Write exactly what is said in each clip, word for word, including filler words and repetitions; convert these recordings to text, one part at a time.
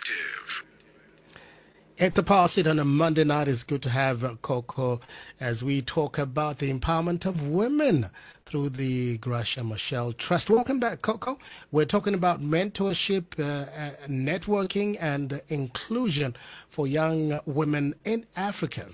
Perspective. At the Power Sit on a Monday night, it's good to have uh, Coco as we talk about the empowerment of women through the Gracia Machel Trust. Welcome back, Coco. We're talking about mentorship, uh, uh, networking, and inclusion for young women in Africa.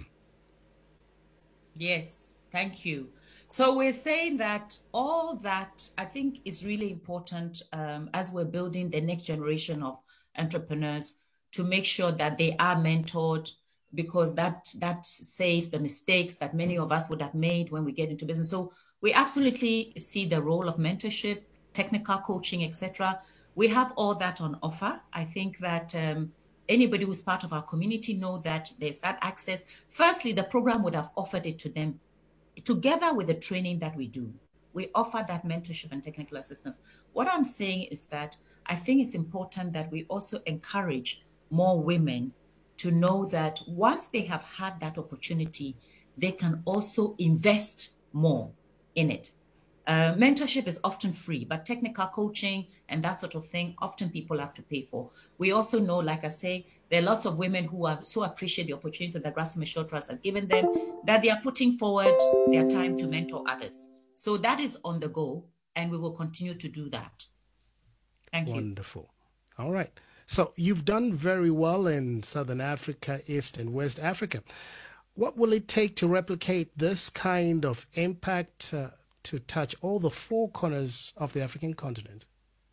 Yes, thank you. So we're saying that all that I think is really important um, as we're building the next generation of entrepreneurs to make sure that they are mentored, because that that saves the mistakes that many of us would have made when we get into business. So we absolutely see the role of mentorship, technical coaching, et cetera. We have all that on offer. I think that um, anybody who's part of our community know that there's that access. Firstly, the program would have offered it to them together with the training that we do. We offer that mentorship and technical assistance. What I'm saying is that I think it's important that we also encourage more women to know that once they have had that opportunity, they can also invest more in it. Uh, mentorship is often free, but technical coaching and that sort of thing, often people have to pay for. We also know, like I say, there are lots of women who are so appreciate the opportunity that Gracia Machel Trust has given them that they are putting forward their time to mentor others. So that is on the go, and we will continue to do that. Thank you. Wonderful. All right. So you've done very well in Southern Africa, East and West Africa. What will it take to replicate this kind of impact uh, to touch all the four corners of the African continent?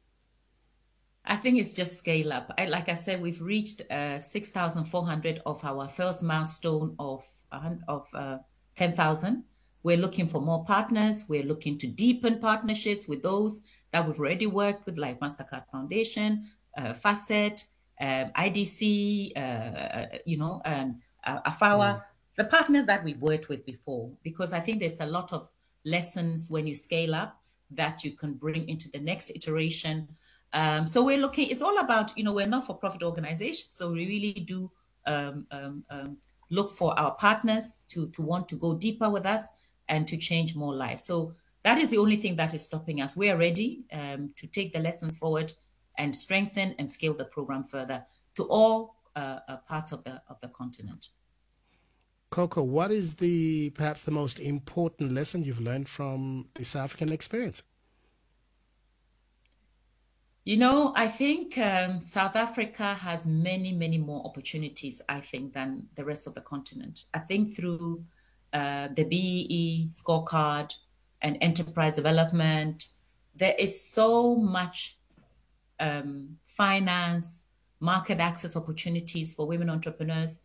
I think it's just scale up. I, like I said, we've reached uh, six thousand four hundred of our first milestone of, uh, of uh, ten thousand. We're looking for more partners. We're looking to deepen partnerships with those that we've already worked with, like Mastercard Foundation, uh, Facet, um, I D C, uh, you know, and uh, Afawa, mm. the partners that we've worked with before, because I think there's a lot of lessons when you scale up that you can bring into the next iteration. Um, so we're looking, it's all about, you know, we're not for profit organization. So we really do um, um, um, look for our partners to, to want to go deeper with us and to change more lives. So that is the only thing that is stopping us. We are ready um, to take the lessons forward and strengthen and scale the program further to all uh, uh, parts of the of the continent. Coco, what is the perhaps the most important lesson you've learned from the South African experience? You know, I think um, South Africa has many, many more opportunities, I think, than the rest of the continent. I think through uh, the B E E scorecard and enterprise development, there is so much um, finance, market access opportunities for women entrepreneurs.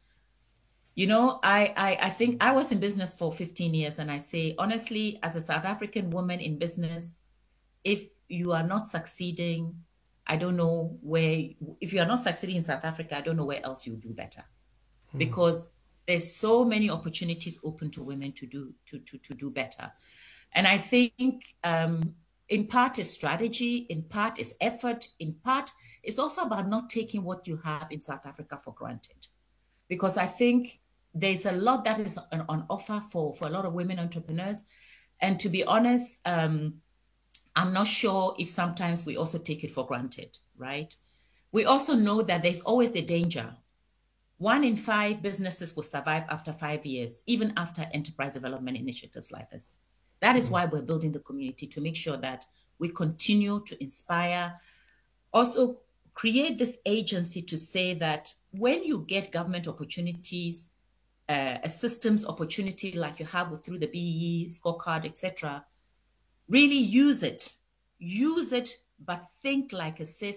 You know, I, I, I think I was in business for fifteen years, and I say, honestly, as a South African woman in business, if you are not succeeding, I don't know where, if you are not succeeding in South Africa, I don't know where else you'll do better. Hmm. Because there's so many opportunities open to women to do, to, to, to do better. And I think um, in part is strategy, in part is effort, in part it's also about not taking what you have in South Africa for granted. Because I think there's a lot that is on, on offer for, for a lot of women entrepreneurs. And to be honest, um, I'm not sure if sometimes we also take it for granted, right? We also know that there's always the danger. One in five businesses will survive after five years, even after enterprise development initiatives like this. That is mm-hmm. why we're building the community, to make sure that we continue to inspire, also create this agency to say that when you get government opportunities, uh, a systems opportunity like you have with, through the B E E scorecard, et cetera, really use it. Use it, but think like as if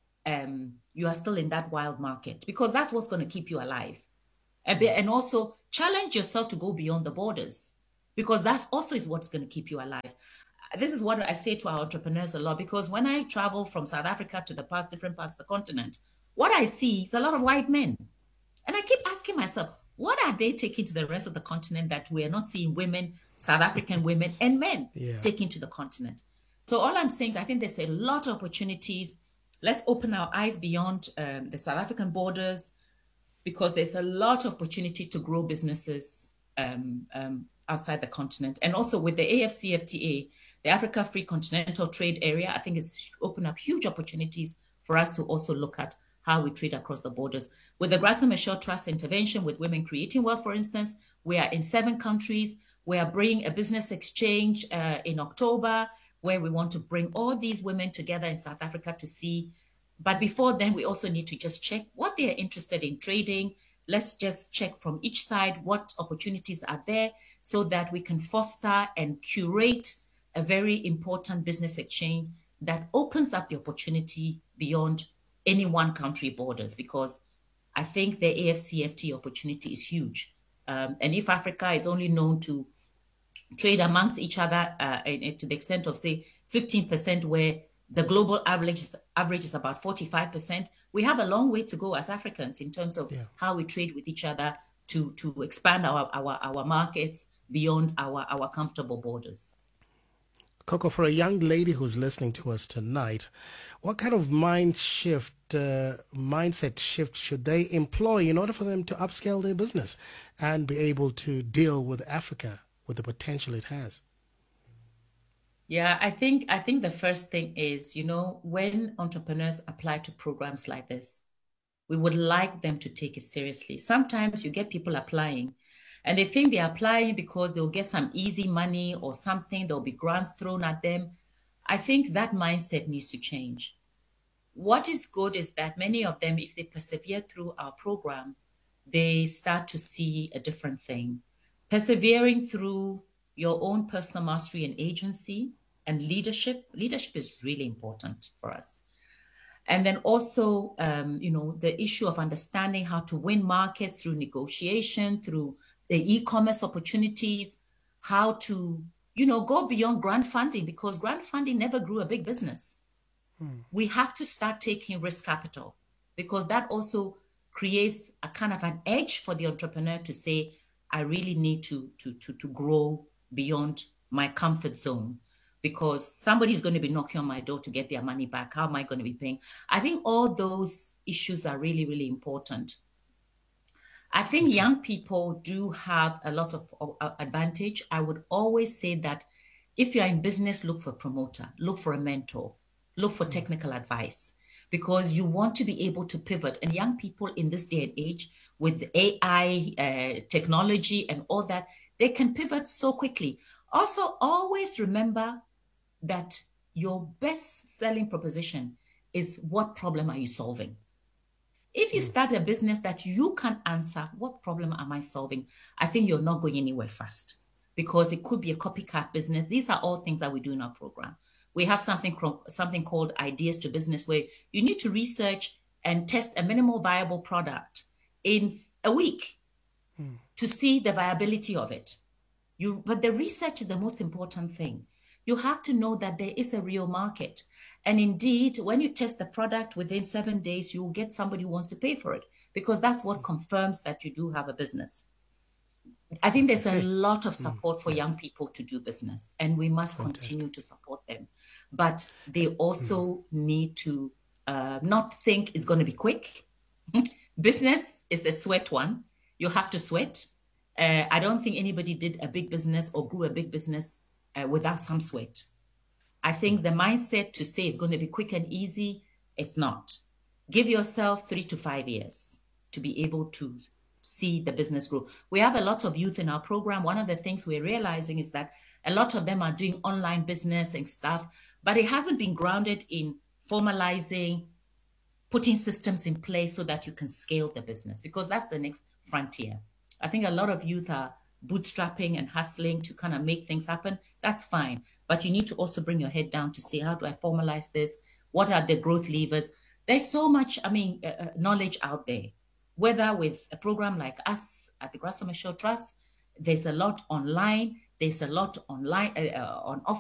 um, you are still in that wild market, because that's what's going to keep you alive. And, be, and also challenge yourself to go beyond the borders, because that's also is what's going to keep you alive. This is what I say to our entrepreneurs a lot, because when I travel from South Africa to the past, different parts of the continent, what I see is a lot of white men. And I keep asking myself, what are they taking to the rest of the continent that we are not seeing women, South African women and men yeah. taking to the continent? So all I'm saying is I think there's a lot of opportunities. Let's open our eyes beyond um, the South African borders, because there's a lot of opportunity to grow businesses um, um, outside the continent. And also with the A F C F T A, the Africa Free Continental Trade Area, I think it's opened up huge opportunities for us to also look at how we trade across the borders. With the Graça Machel Trust intervention with Women Creating Wealth, for instance, we are in seven countries. We are bringing a business exchange uh, in October, where we want to bring all these women together in South Africa to see. But before then, we also need to just check what they are interested in trading. Let's just check from each side what opportunities are there so that we can foster and curate a very important business exchange that opens up the opportunity beyond any one country borders, because I think the A F C F T opportunity is huge. Um, and if Africa is only known to trade amongst each other uh, to the extent of, say, fifteen percent, where the global average, average is about forty-five percent, we have a long way to go as Africans in terms of yeah. how we trade with each other to, to expand our, our, our markets beyond our, our comfortable borders. Coco, for a young lady who's listening to us tonight, what kind of mind shift, uh, mindset shift should they employ in order for them to upscale their business and be able to deal with Africa with the potential it has? Yeah, I think I think the first thing is, you know, when entrepreneurs apply to programs like this, we would like them to take it seriously. Sometimes you get people applying and they think they're applying because they'll get some easy money or something, there'll be grants thrown at them. I think that mindset needs to change. What is good is that many of them, if they persevere through our program, they start to see a different thing. Persevering through your own personal mastery and agency and leadership. Leadership is really important for us. And then also, um, you know, the issue of understanding how to win markets through negotiation, through the e-commerce opportunities, how to, you know, go beyond grant funding, because grant funding never grew a big business. Hmm. We have to start taking risk capital, because that also creates a kind of an edge for the entrepreneur to say, I really need to, to, to, to grow beyond my comfort zone, because somebody's going to be knocking on my door to get their money back. How am I going to be paying? I think all those issues are really, really important. I think okay. young people do have a lot of uh, advantage. I would always say that if you're in business, look for a promoter, look for a mentor, look for mm. technical advice, because you want to be able to pivot. And young people in this day and age with A I uh, technology and all that, they can pivot so quickly. Also, always remember that your best selling proposition is what problem are you solving? If you mm. start a business that you can answer, what problem am I solving? I think you're not going anywhere fast, because it could be a copycat business. These are all things that we do in our program. We have something, something called Ideas to Business, where you need to research and test a minimal viable product in a week mm. to see the viability of it. You, but the research is the most important thing. You have to know that there is a real market. And indeed, when you test the product within seven days, you'll get somebody who wants to pay for it, because that's what confirms that you do have a business. I think there's a lot of support for young people to do business, and we must continue to support them. But they also need to uh, not think it's going to be quick. Business is a sweat one. You have to sweat. Uh, I don't think anybody did a big business or grew a big business uh, without some sweat. I think the mindset to say it's going to be quick and easy, it's not. Give yourself three to five years to be able to see the business grow. We have a lot of youth in our program. One of the things we're realizing is that a lot of them are doing online business and stuff, but it hasn't been grounded in formalizing, putting systems in place so that you can scale the business, because that's the next frontier. I think a lot of youth are bootstrapping and hustling to kind of make things happen. That's fine. But you need to also bring your head down to say, how do I formalize this? What are the growth levers? There's so much, I mean, uh, knowledge out there, whether with a program like us at the Graça Machel Trust, there's a lot online, there's a lot online, uh, uh, on off